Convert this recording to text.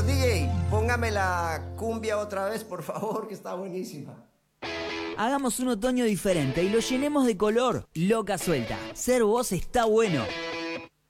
Señor DJ, póngame la cumbia otra vez, por favor, que está buenísima. Hagamos un otoño diferente y lo llenemos de color. Loca suelta. Ser vos está bueno.